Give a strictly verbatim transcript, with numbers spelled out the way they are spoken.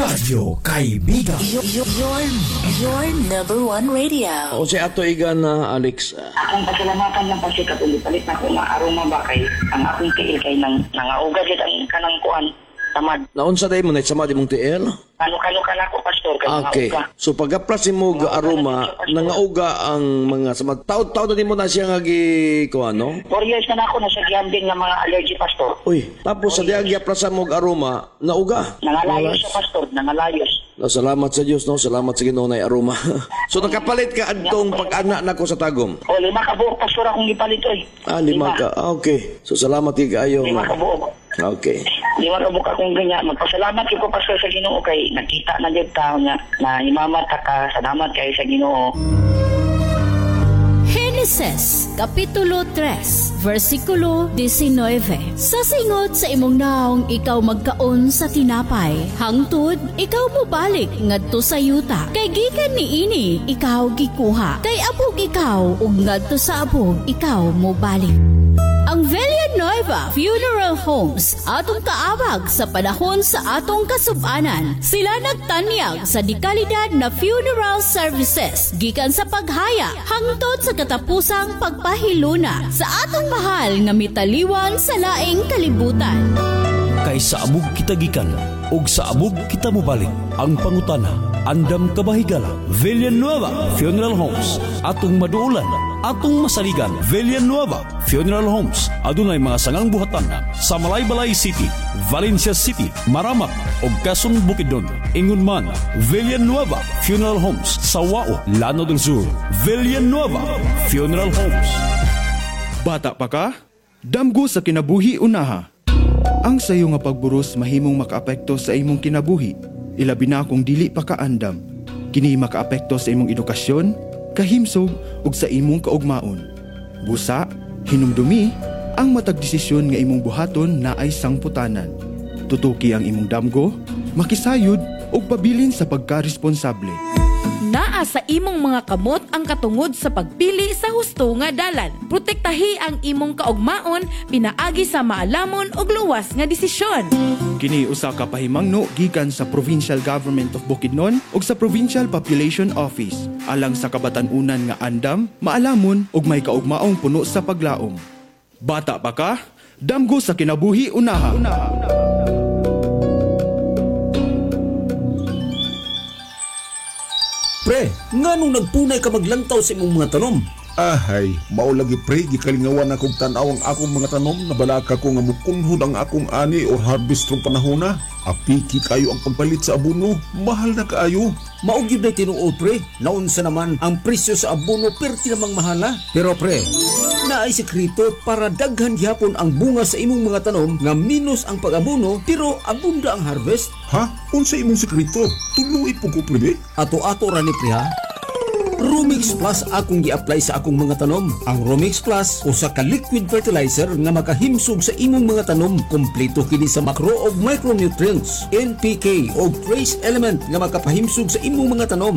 Radyo Kaibigan. Your, your, your, your number one radio. O si ato igan na Alex. Akong pasalamatan ng pagsikat ulit palit na ko maaroma ba kay ang akong tiil kay nang nangauga gid ang kanang kuan tamad. Naunsa day mo na sama di mong tiil? Ano-kano ka na ko pastor kay Okay. nangauga. So pagaplas mo ga aroma, nangauga ang mga sama taud-taud na mo na siya nga gi ko ano? Four years na na ako nasa giambing ng mga allergy pastor. Uy, tapos sa diag yaplasan mo ga aroma, nauga. Nangalayos siya pastor, nangalayos. No, salamat sa Dios no, salamat sa Ginoo na aroma. So nakapalit ka adtong pag-ana nako sa tagom. O lima ka buok pastor akong gipalit oy. Ah, lima ka. Ah, okay. So salamat kayo. Lima ka buok. Okay. Lima ka buok akong ganyan. Magpasalamat ko pastor sa Ginoo kay nakita na jud taon nga na imamata ka. Salamat kay sa Ginoo. Genesis, Kapitulo tres, versikulo nineteen. Sa singot sa imong naong ikaw magkaon sa tinapay, hangtod ikaw mobalik ngadto sa yuta. Kay gikan niini ikaw gikuha, kay abog ikaw ug ngadto sa abog ikaw mobalik. Ang Villanueva Funeral Homes atong kaabag sa panahon sa atong kasub-anan. Sila nagtanyag sa dekalidad na funeral services gikan sa paghaya hangtod sa katapusang pagpahiluna sa atong mahal nga mitaliwan sa laing kalibutan. Kay sa amog kita gikan, ug sa amog kita mobalik. Ang pangutana, andam kabahigala. Villanueva Funeral Homes, atong maduulan, atong masaligan. Villanueva Funeral Homes, adunay mga sangang buhatan sa Malaybalay City, Valencia City, Maramak, ug Quezon Bukidnon. Ingon man, Villanueva Funeral Homes sa Wao, Llano del Sur. Villanueva Funeral Homes. Bata pa ka? Damgo sa kinabuhi unaha. Ang sayo nga pagburos mahimong makaapekto sa imong kinabuhi. Ilabi na kung dili pa kaandam. Kini makaapekto sa imong edukasyon, kahimsog ug sa imong kaugmaon. Busa, hinumdumi, ang matag desisyon nga imong buhaton na ay sangputanan. Tutuki ang imong damgo, makisayod ug pabilin sa pagkaresponsable. Naa sa imong mga kamot ang katungod sa pagpili sa husto nga dalan. Protektahi ang imong kaugmaon pinaagi sa maalamon ug luwas nga desisyon. Kini usa ka pahimangno gikan sa Provincial Government of Bukidnon ug sa Provincial Population Office alang sa kabatan-unan nga andam, maalamon ug may kaugmaong puno sa paglaom. Bata pa ka? Damgo sa kinabuhi unaha. unaha, unaha. Pre, nga nung nagpunay ka maglantaw sa imong mga tanom? Ahay, mao lagi pre, gikalingawan akong tanaw ang akong mga tanom na balaka ko nga mukunhod ang akong ani or harvest rong panahon na. Apiki kayo ang pagpalit sa abono, mahal na kaayo. Maugyod na tinuod pre, naunsa naman ang presyo sa abono perti namang mahala. Pero pre, naay sekreto para daghan gyapon ang bunga sa imong mga tanom nga minus ang pag-abono pero abunda ang harvest. Ha? Unsa imong sekreto? Tuloy po ko pre. Ato-ato ra ni pre ha. Romix Plus akong gi-apply sa akong mga tanom. Ang Romix Plus usa ka liquid fertilizer nga makahimsog sa imong mga tanom. Kompleto kini sa macro ug micronutrients, N P K ug trace element nga makapahimsog sa imong mga tanom.